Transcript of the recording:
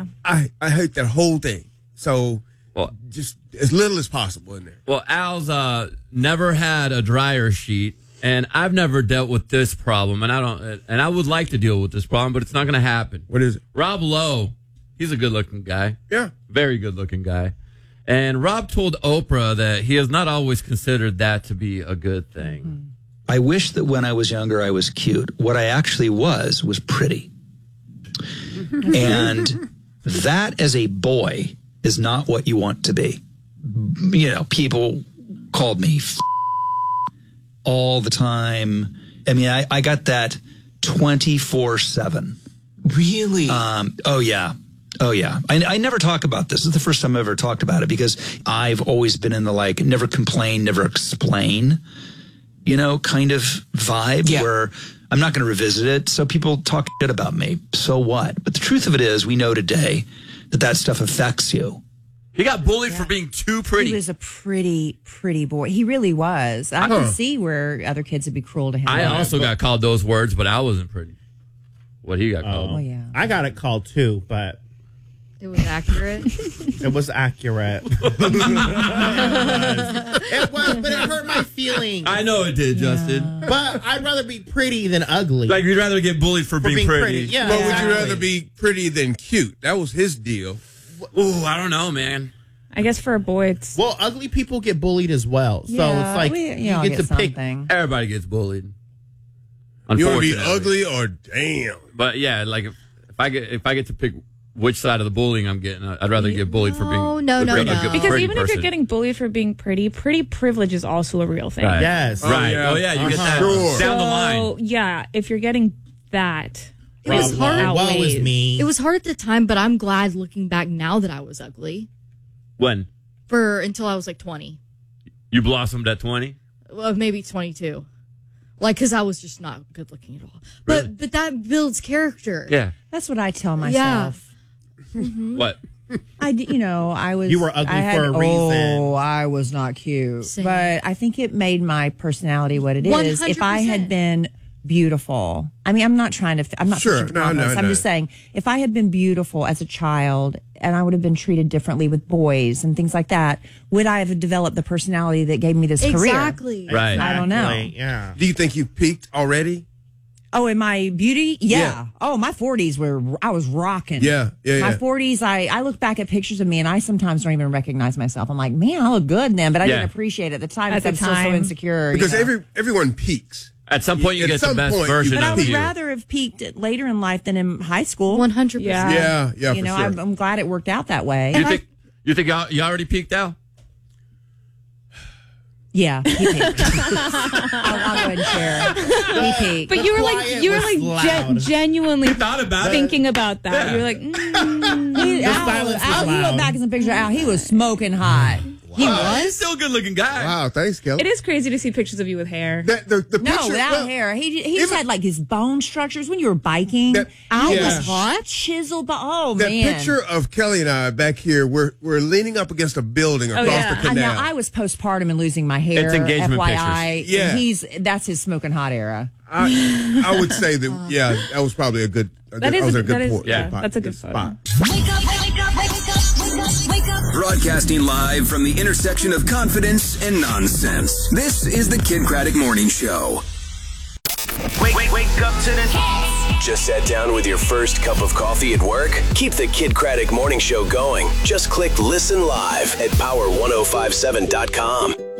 Yeah. I hate that whole thing. So Well, just as little as possible in there. Well, Al's never had a dryer sheet, and I've never dealt with this problem, and I would like to deal with this problem, but it's not going to happen. What is it? Rob Lowe, he's a good-looking guy. Yeah. Very good-looking guy. And Rob told Oprah that he has not always considered that to be a good thing. Mm-hmm. I wish that when I was younger, I was cute. What I actually was pretty. And that, as a boy, is not what you want to be. You know, people called me all the time. I mean, I got that 24/7. Really? Oh, yeah. Oh, yeah. I never talk about this. This is the first time I've ever talked about it because I've always been in the, like, never complain, never explain, you know, kind of vibe where I'm not going to revisit it. So people talk shit about me. So what? But the truth of it is, we know today that stuff affects you. He got bullied for being too pretty. He was a pretty boy. He really was. I can see where other kids would be cruel to him. I also got called those words, but I wasn't pretty. What he got called. Oh, yeah. I got it called too, but it was accurate. It was accurate. It was, but it hurt my feelings. I know it did, Justin. But I'd rather be pretty than ugly. Like, you'd rather get bullied for being pretty. Yeah, But would you rather be pretty than cute? That was his deal. Ooh, I don't know, man. I guess for a boy, it's... Well, ugly people get bullied as well. So it's like you get to pick. Everybody gets bullied. You want to be ugly or damn? But yeah, like if I get to pick which side of the bullying I'm getting, I'd rather get bullied for being no. Because even if you're getting bullied for being pretty privilege is also a real thing. Right. Yes. Right. Oh, yeah. You get that down the line. So, yeah, if you're getting that... It was hard. Woe is me. It was hard at the time, but I'm glad looking back now that I was ugly. When? Until I was like 20. You blossomed at 20? Well, maybe 22. Like, because I was just not good looking at all. Really? But that builds character. Yeah. That's what I tell myself. Yeah. Mm-hmm. What? I was. You were ugly for a reason. Oh, I was not cute. Same. But I think it made my personality what it is. 100%. If I had been beautiful, I mean, I'm not fishing for compliments. I'm just saying, if I had been beautiful as a child and I would have been treated differently with boys and things like that, would I have developed the personality that gave me this career? Exactly. Right. I don't know. Yeah. Do you think you peaked already? Oh, in my beauty? Yeah. Oh, my 40s I was rocking. Yeah. My 40s, I look back at pictures of me and I sometimes don't even recognize myself. I'm like, man, I look good then, but I didn't appreciate it at the time because I'm still so insecure. Because everyone peaks. At some point, you get the best version but of you. I would rather have peaked later in life than in high school. 100%. Yeah. You know, for sure. I'm glad it worked out that way. You think you already peaked out? Yeah, he peaked. I'll go ahead and share. He peaked. But you were like genuinely thought about thinking about that. Yeah. You were like, You look back at some picture of Al, he was smoking hot. He was? He's still a good-looking guy. Wow, thanks, Kelly. it is crazy to see pictures of you with hair. The No, picture, without hair. He just had like his bone structures. When you were biking, I was hot, chiseled. Oh, that man. picture of Kelly and I back here, we're leaning up against a building across the canal. Now, I was postpartum and losing my hair. It's engagement FYI. pictures. Yeah. That's his smoking hot era. I would say that, that was probably a good that's a good spot. Wake up, Broadcasting live from the intersection of confidence and nonsense. This is the Kid Craddock Morning Show. Wake up to the hits. Just sat down with your first cup of coffee at work? Keep the Kid Craddock Morning Show going. Just click Listen Live at power1057.com.